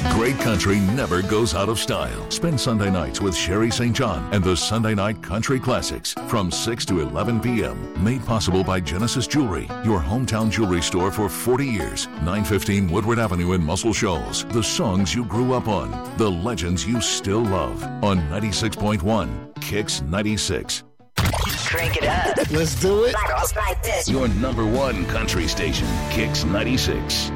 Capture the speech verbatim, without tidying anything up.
Great country never goes out of style. Spend Sunday nights with Sherry Saint John and the Sunday Night Country Classics from six to eleven p.m. Made possible by Genesis Jewelry, your hometown jewelry store for forty years. nine fifteen Woodward Avenue in Muscle Shoals. The songs you grew up on, the legends you still love. On ninety-six point one, Kicks ninety-six. Crank it up. Let's do it. Like, like this. Your number one country station, Kicks ninety-six.